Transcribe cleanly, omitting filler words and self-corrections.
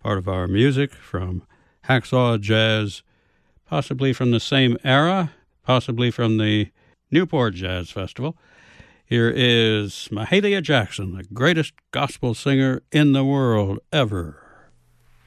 part of our music from Hacksaw Jazz, possibly from the same era, possibly from the Newport Jazz Festival. Here is Mahalia Jackson, the greatest gospel singer in the world ever.